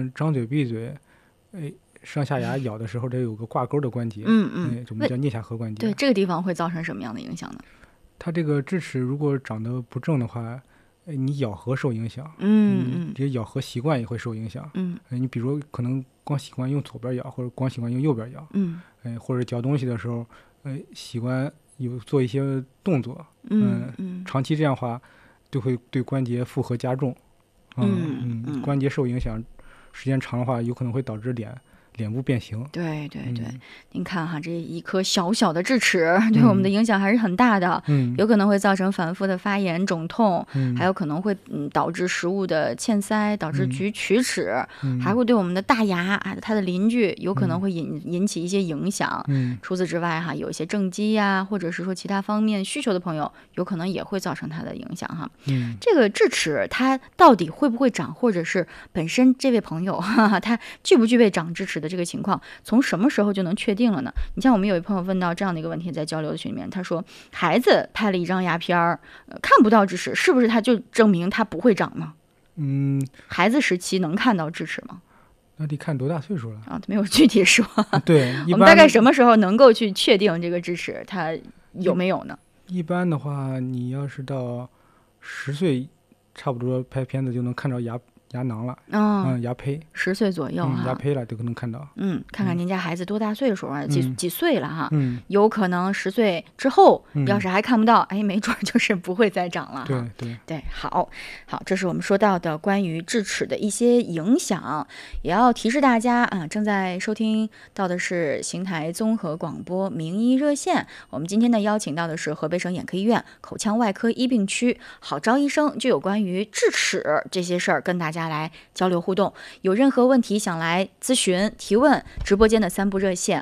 张嘴闭嘴，上下牙咬的时候，这有个挂钩的关节，我们叫颞下颌关节。 对，这个地方会造成什么样的影响呢？ 它这个智齿如果长得不正的话，你咬合受影响，这咬合习惯也会受影响，你比如可能光习惯用左边咬，或者光习惯用右边咬，或者嚼东西的时候，习惯做一些动作，长期这样的话，就会对关节负荷加重，关节受影响，时间长的话，有可能会导致脸部变形。 对，您看哈，这一颗小小的智齿对我们的影响还是很大的，有可能会造成反复的发炎、肿痛，还有可能会导致食物的嵌塞，导致龋齿，还会对我们的大牙它的邻居有可能会引起一些影响。除此之外哈，有一些正畸呀，或者是说其他方面需求的朋友，有可能也会造成它的影响哈。这个智齿它到底会不会长，或者是本身这位朋友他具不具备长智齿的这个情况，从什么时候就能确定了呢？你像我们有一朋友问到这样的一个问题，在交流的群里面，他说孩子拍了一张牙片看不到智齿，是不是他就证明他不会长呢？孩子时期能看到智齿吗？ 那得看多大岁数了啊，没有具体说。 对， 我们大概什么时候能够去确定这个智齿它有没有呢？ 一般的话，你要是到10岁，差不多拍片子就能看到牙囊了，牙胚 ，10岁左右牙胚了就可能看到。 看看您家孩子多大岁数啊？几岁了哈？有可能10岁之后，要是还看不到，没准就是不会再长了。对，好，这是我们说到的关于智齿的一些影响，也要提示大家啊，正在收听到的是邢台综合广播名医热线。我们今天呢邀请到的是河北省眼科医院口腔外科一病区郝昭医生，就有关于智齿这些事儿跟大家来交流互动。有任何问题想来咨询提问，直播间的3部热线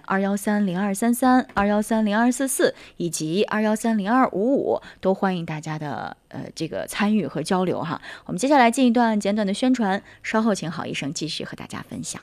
2130233、2130244以及2130255都欢迎大家的这个参与和交流哈。我们接下来进一段简短的宣传，稍后请郝医生继续和大家分享。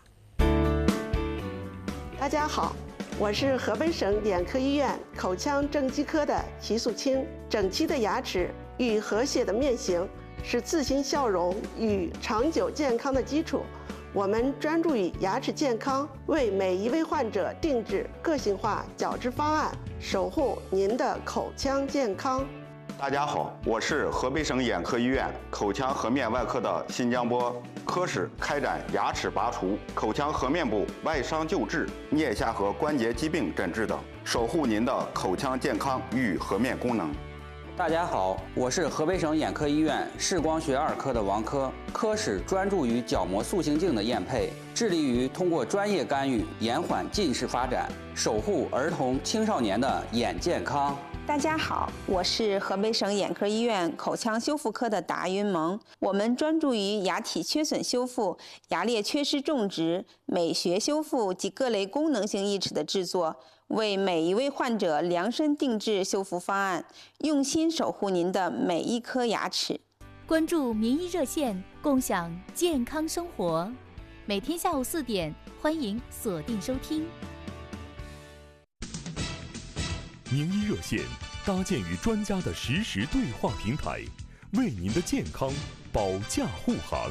大家好，我是河北省眼科医院口腔正畸科的齐素清。整齐的牙齿与和谐的面型是自信笑容与长久健康的基础。我们专注于牙齿健康，为每一位患者定制个性化矫治方案，守护您的口腔健康。 大家好，我是河北省眼科医院口腔颌面外科的新疆波科室，开展牙齿拔除、口腔颌面部外伤救治、颞下颌关节疾病诊治等，守护您的口腔健康与颌面功能。 大家好，我是河北省眼科医院视光学2科的王科，科室专注于角膜塑形镜的验配，致力于通过专业干预延缓近视发展，守护儿童青少年的眼健康。 大家好，我是河北省眼科医院口腔修复科的达云萌，我们专注于牙体缺损修复、牙列缺失种植、美学修复及各类功能性义齿的制作，为每一位患者量身定制修复方案，用心守护您的每一颗牙齿。 关注名医热线，共享健康生活。每天下午4点，欢迎锁定收听。 名医热线搭建于专家的实时对话平台，为您的健康保驾护航。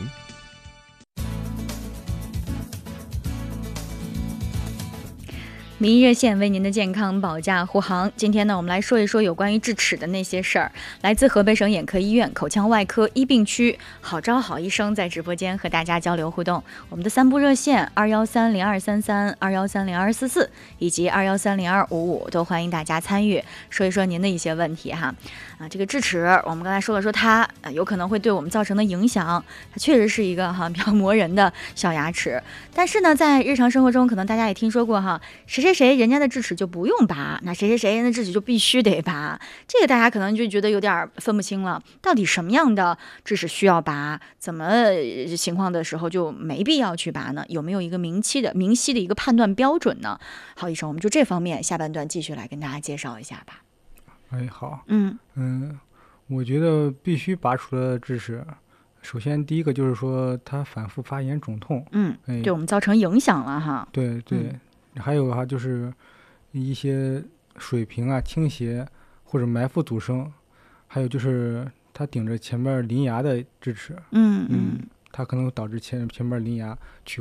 名医热线为您的健康保驾护航。今天呢，我们来说一说有关于智齿的那些事儿。来自河北省眼科医院口腔外科一病区郝昭郝医生在直播间和大家交流互动。我们的3部热线2130233、2130244以及2130255都欢迎大家参与，说一说您的一些问题哈。这个智齿，我们刚才说了，说它有可能会对我们造成的影响，它确实是一个比较磨人的小牙齿。但是呢，在日常生活中，可能大家也听说过谁人家的智齿就不用拔，那谁人的智齿就必须得拔，这个大家可能就觉得有点分不清了，到底什么样的智齿需要拔，怎么情况的时候就没必要去拔呢？有没有一个明晰的一个判断标准呢？郝医生，我们就这方面下半段继续来跟大家介绍一下吧。 好，我觉得必须拔除的智齿，首先第一个就是说它反复发炎肿痛， 对我们造成影响了哈。 对，还有的话就是一些水平倾斜或者埋伏阻生，还有就是它顶着前面邻牙的智齿，它可能导致前面邻牙龋